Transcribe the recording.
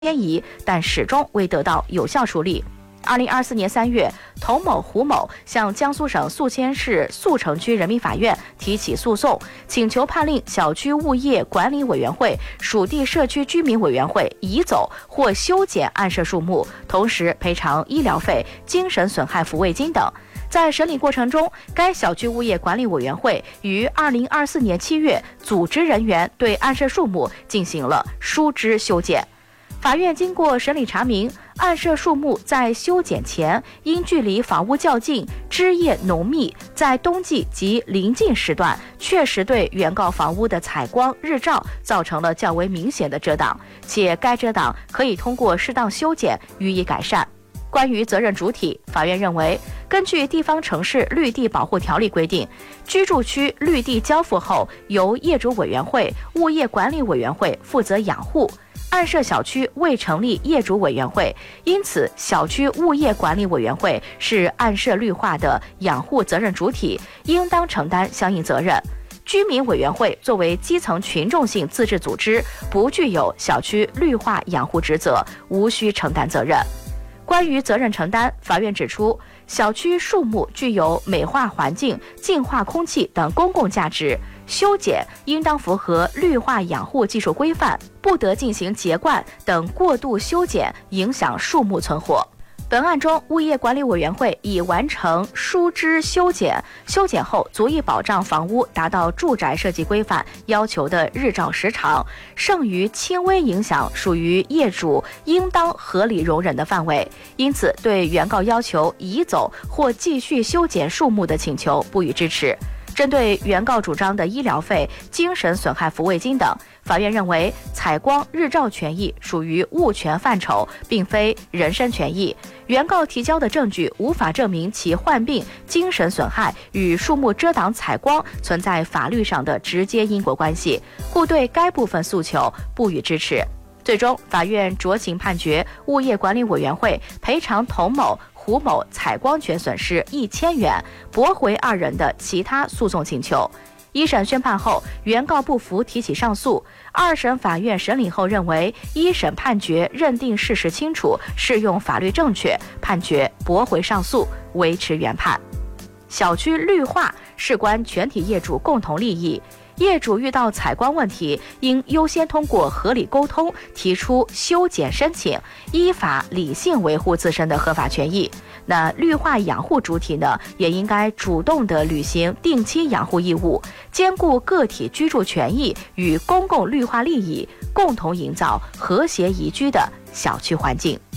迁移，但始终未得到有效处理。2024年3月，童某、胡某向江苏省宿迁市宿城区人民法院提起诉讼，请求判令小区物业管理委员会、属地社区居民委员会移走或修剪案涉树木，同时赔偿医疗费、精神损害抚慰金等。在审理过程中，该小区物业管理委员会于2024年7月组织人员对案涉树木进行了疏枝修剪。法院经过审理查明，案涉树木在修剪前因距离房屋较近，枝叶浓密，在冬季及临近时段确实对原告房屋的采光、日照造成了较为明显的遮挡，且该遮挡可以通过适当修剪予以改善。关于责任主体，法院认为，根据《地方城市绿地保护条例》规定，居住区绿地交付后，由业主委员会、物业管理委员会负责养护。案涉小区未成立业主委员会，因此小区物业管理委员会是案涉绿化的养护责任主体，应当承担相应责任。居民委员会作为基层群众性自治组织，不具有小区绿化养护职责，无需承担责任。关于责任承担，法院指出，小区树木具有美化环境、净化空气等公共价值，修剪应当符合绿化养护技术规范，不得进行截灌等过度修剪，影响树木存活。本案中，物业管理委员会已完成疏枝修剪，修剪后足以保障房屋达到住宅设计规范要求的日照时长，剩余轻微影响属于业主应当合理容忍的范围，因此对原告要求移走或继续修剪树木的请求不予支持。针对原告主张的医疗费、精神损害抚慰金等，法院认为采光、日照权益属于物权范畴，并非人身权益。原告提交的证据无法证明其患病、精神损害与树木遮挡采光存在法律上的直接因果关系，故对该部分诉求不予支持。最终，法院酌情判决物业管理委员会赔偿童某、胡某采光权损失1000元，驳回二人的其他诉讼请求。一审宣判后，原告不服提起上诉。二审法院审理后认为，一审判决认定事实清楚，适用法律正确，判决驳回上诉，维持原判。小区绿化事关全体业主共同利益，业主遇到采光问题，应优先通过合理沟通提出修剪申请，依法理性维护自身的合法权益。那绿化养护主体呢，也应该主动地履行定期养护义务，兼顾个体居住权益与公共绿化利益，共同营造和谐宜居的小区环境。